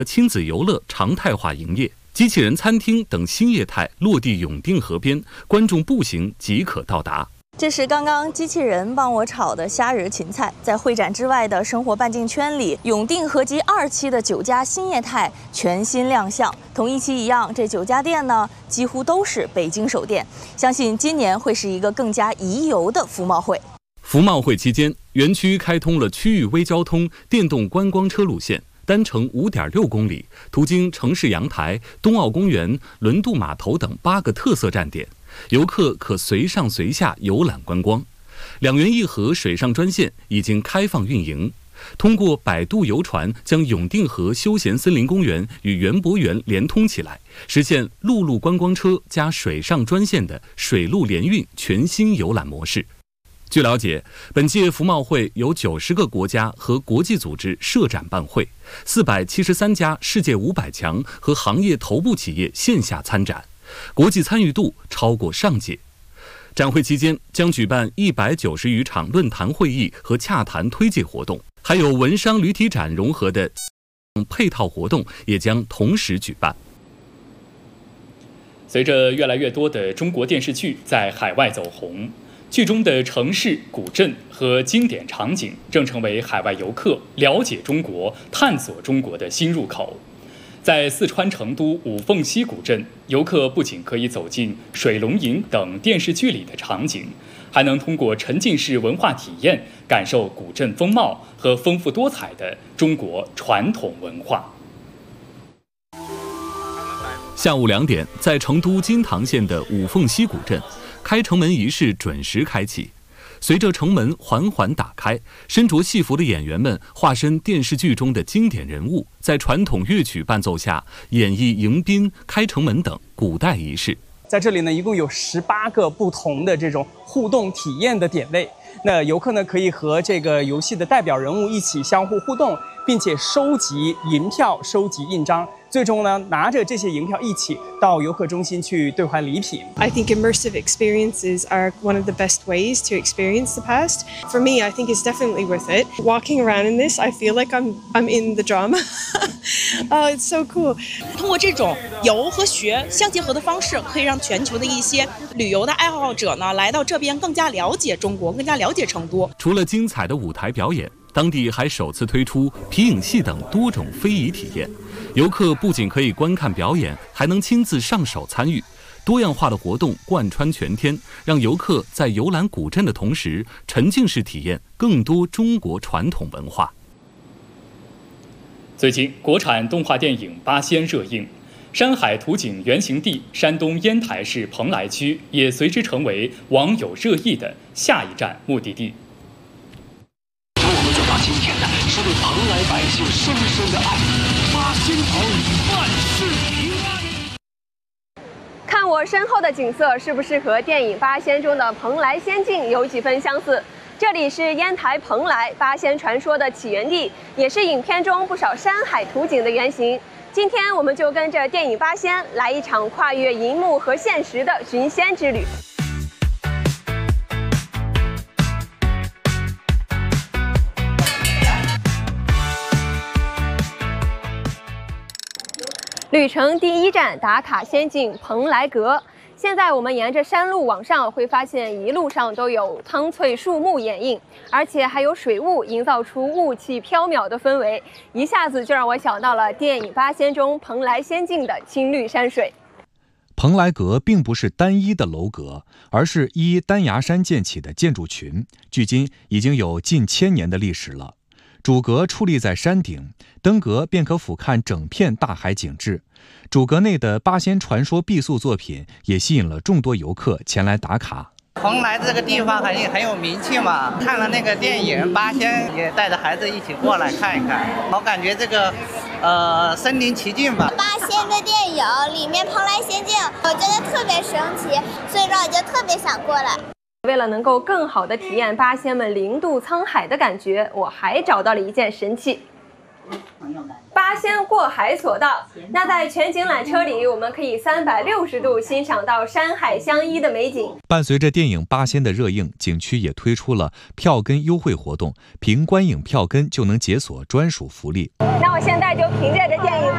亲子游乐常态化营业，机器人餐厅等新业态落地永定河边，观众步行即可到达。 这是刚刚机器人帮我炒的虾仁芹菜。在会展之外的生活半径圈里，永定河集2期的9家新业态全新亮相。同1期一样，这9家店呢几乎都是北京首店。相信今年会是一个更加宜游的服贸会。 服贸会期间，园区开通了区域微交通电动观光车路线，单程5.6公里，途经城市阳台、冬奥公园、轮渡码头等8个特色站点。游客可随上随下游览观光。2元1河水上专线已经开放运营，通过摆渡游船将永定河休闲森林公园与园博园连通起来，实现陆路观光车加水上专线的水陆联运全新游览模式。据了解，本届服贸会由90个国家和国际组织设展办会，473家世界500强和行业头部企业线下参展，国际参与度超过上届。展会期间将举办190余场论坛会议和洽谈推介活动，还有文商旅体展融合的配套活动也将同时举办。 随着越来越多的中国电视剧在海外走红，剧中的城市、古镇和经典场景正成为海外游客了解中国、探索中国的新入口。在四川成都五凤溪古镇，游客不仅可以走进水龙吟等电视剧里的场景，还能通过沉浸式文化体验，感受古镇风貌和丰富多彩的中国传统文化。 下午2点，在成都金堂县的五凤溪古镇，开城门仪式准时开启。随着城门缓缓打开，身着戏服的演员们化身电视剧中的经典人物，在传统乐曲伴奏下演绎迎宾、开城门等古代仪式。 在这里呢，一共有18个不同的这种互动体验的点位。那游客呢，可以和这个游戏的代表人物一起相互互动，并且收集银票、收集印章。最终呢，拿着这些银票一起到游客中心去兑换礼品。 I think immersive experiences are one of the best ways to experience the past. For me, I think it's definitely worth it. Walking around in this, I feel like I'm in the drama. Oh, it's so cool. 通过这种游和学相结合的方式，可以让全球的一些旅游的爱好者呢，来到这边更加了解中国，更加了解成都。 除了精彩的舞台表演，当地还首次推出皮影戏等多种非遗体验。游客不仅可以观看表演，还能亲自上手参与。多样化的活动贯穿全天，让游客在游览古镇的同时，沉浸式体验更多中国传统文化。 最近，国产动画电影《八仙》热映，山海图景原型地山东烟台市蓬莱区也随之成为网友热议的下一站目的地。 我们走到今天的是对蓬莱百姓深深的爱，八仙桃李，万事平安。 看我身后的景色，是不是和电影《八仙》中的蓬莱仙境有几分相似？这里是烟台蓬莱八仙传说的起源地，也是影片中不少山海图景的原型。今天我们就跟着电影《八仙》来一场跨越银幕和现实的寻仙之旅。旅程第1站打卡仙境蓬莱阁。现在我们沿着山路往上，会发现一路上都有苍翠树木掩映，而且还有水雾，营造出雾气飘渺的氛围，一下子就让我想到了电影《八仙》中蓬莱仙境的青绿山水。 蓬莱阁并不是单一的楼阁，而是依丹崖山建起的建筑群，距今已经有近1000年的历史了。主阁矗立在山顶，登阁便可俯瞰整片大海景致。主阁内的八仙传说避宿作品也吸引了众多游客前来打卡。 蓬莱这个地方很有名气嘛，看了那个电影《八仙》，也带着孩子一起过来看一看。我感觉这个身临其境吧。 八仙的电影里面蓬莱仙境，我觉得特别神奇，所以说我就特别想过来。 为了能够更好地体验八仙们零渡沧海的感觉，我还找到了一件神器。八仙过海索道，那在全景缆车里，我们可以360度欣赏到山海相依的美景。 伴随着电影《八仙》的热映，景区也推出了票根优惠活动，凭观影票根就能解锁专属福利。 那我现在就凭借着电影《